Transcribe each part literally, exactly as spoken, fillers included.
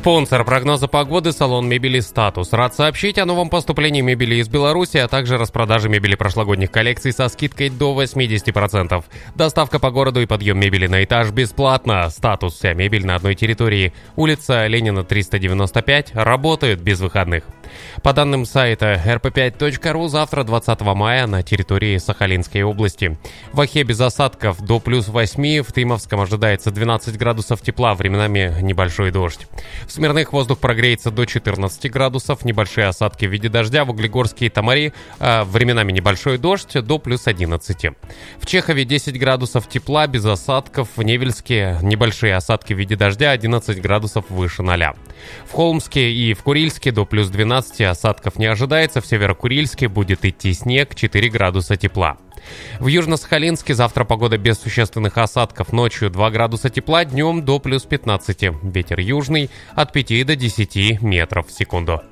Спонсор прогноза погоды — салон мебели «Статус». Рад сообщить о новом поступлении мебели из Беларуси, а также распродаже мебели прошлогодних коллекций со скидкой до восемьдесят процентов. Доставка по городу и подъем мебели на этаж бесплатно. «Статус» — вся мебель на одной территории. Улица Ленина, триста девяносто пять. Работает без выходных. По данным сайта эр пэ пять точка ру, завтра, двадцатого мая, на территории Сахалинской области. В Ахе без осадков до плюс восьми, в Тымовском ожидается двенадцать градусов тепла, временами небольшой дождь. В Смирных воздух прогреется до четырнадцати градусов, небольшие осадки в виде дождя, в Углегорске и Тамари а временами небольшой дождь до плюс одиннадцати. В Чехове десять градусов тепла, без осадков, в Невельске небольшие осадки в виде дождя, одиннадцать градусов выше ноля. В Холмске и в Курильске до плюс двенадцати, осадков не ожидается, в Северо-Курильске будет идти снег, четыре градуса тепла. В Южно-Сахалинске завтра погода без существенных осадков, ночью два градуса тепла, днем до плюс пятнадцати. Ветер южный от пяти до десяти метров в секунду.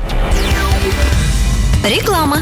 Реклама.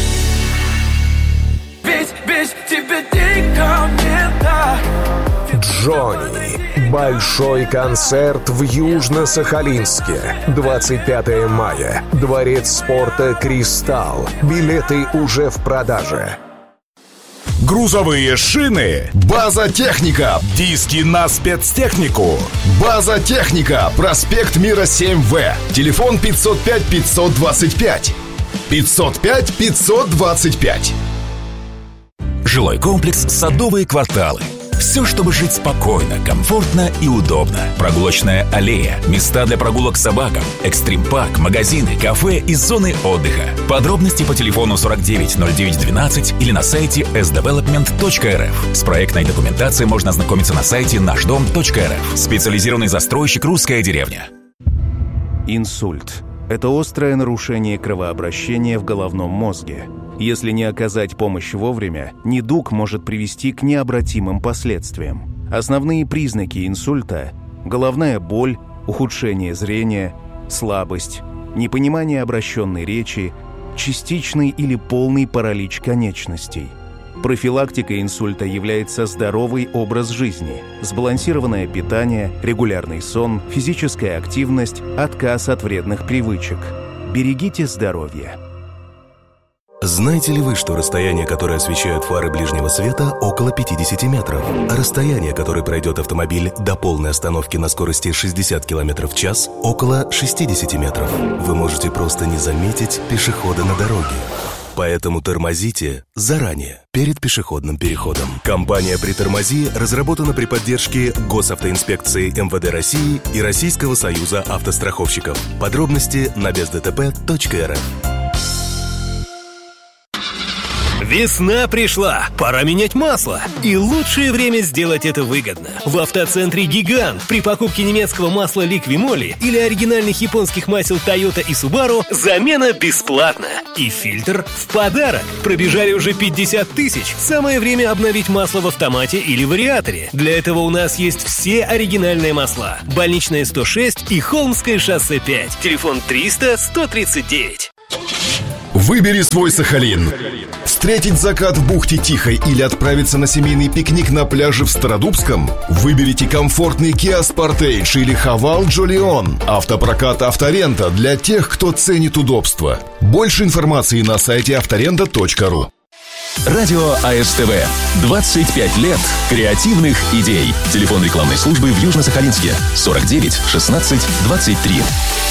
Ведь без тебя дико мне так. Джонни. Большой концерт в Южно-Сахалинске. двадцать пятого мая. Дворец спорта «Кристалл». Билеты уже в продаже. Грузовые шины. База Техника. Диски на спецтехнику. База Техника. Проспект Мира семь вэ. Телефон пятьсот пять пятьсот двадцать пять. пятьсот пять пятьсот двадцать пять. Жилой комплекс «Садовые кварталы». Все, чтобы жить спокойно, комфортно и удобно. Прогулочная аллея, места для прогулок с собакам, экстрим-парк, магазины, кафе и зоны отдыха. Подробности по телефону сорок девять ноль девять двенадцать или на сайте эс девелопмент точка эр эф. С проектной документацией можно ознакомиться на сайте наш дом точка эр эф. Специализированный застройщик «Русская деревня». Инсульт – это острое нарушение кровообращения в головном мозге. Если не оказать помощь вовремя, недуг может привести к необратимым последствиям. Основные признаки инсульта – головная боль, ухудшение зрения, слабость, непонимание обращенной речи, частичный или полный паралич конечностей. Профилактикой инсульта является здоровый образ жизни, сбалансированное питание, регулярный сон, физическая активность, отказ от вредных привычек. Берегите здоровье. Знаете ли вы, что расстояние, которое освещают фары ближнего света, около пятьдесят метров, а расстояние, которое пройдет автомобиль до полной остановки на скорости шестьдесят километров в час, около шестьдесят метров? Вы можете просто не заметить пешехода на дороге. Поэтому тормозите заранее, перед пешеходным переходом. Компания «Притормози» разработана при поддержке Госавтоинспекции эм вэ дэ России и Российского союза автостраховщиков. Подробности на без дэ тэ пэ точка эр эф. Весна пришла, пора менять масло. И лучшее время сделать это выгодно. В автоцентре «Гигант» при покупке немецкого масла «Ликвимоли» или оригинальных японских масел «Тойота» и «Субару» замена бесплатна. И фильтр в подарок. Пробежали уже пятьдесят тысяч. Самое время обновить масло в автомате или вариаторе. Для этого у нас есть все оригинальные масла. Больничная сто шесть и Холмское шоссе пять. Телефон триста сто тридцать девять. Выбери свой Сахалин. Встретить закат в бухте Тихой или отправиться на семейный пикник на пляже в Стародубском? Выберите комфортный Kia Sportage или Haval Jolion. Автопрокат «Авторента» для тех, кто ценит удобство. Больше информации на сайте авторента точка ру. Радио а эс тэ вэ. двадцать пять лет креативных идей. Телефон рекламной службы в Южно-Сахалинске. сорок девять шестнадцать двадцать три.